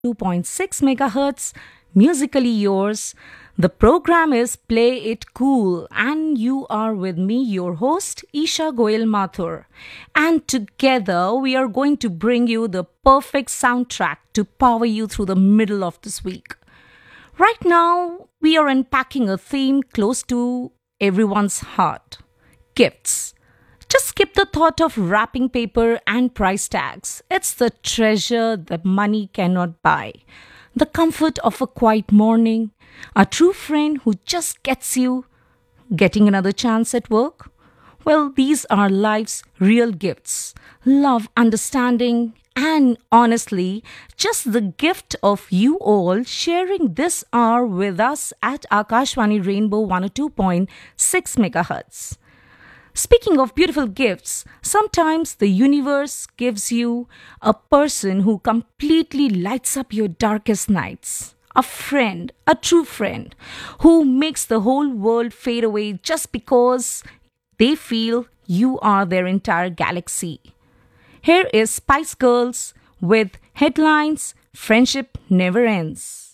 102.6 megahertz, musically yours. The program is Play It Cool, and you are with me, your host, Isha Goel Mathur. And together, we are going to bring you the perfect soundtrack to power you through the middle of this week. Right now, we are unpacking a theme close to everyone's heart: gifts. Just skip the thought of wrapping paper and price tags. It's the treasure that money cannot buy. The comfort of a quiet morning, a true friend who just gets you, getting another chance at work. Well, these are life's real gifts: love, understanding, and honestly, just the gift of you all sharing this hour with us at Akashvani Rainbow 102.6 megahertz. Speaking of beautiful gifts, sometimes the universe gives you a person who completely lights up your darkest nights. A friend, a true friend, who makes the whole world fade away just because they feel you are their entire galaxy. Here is Spice Girls with headlines: Friendship Never Ends.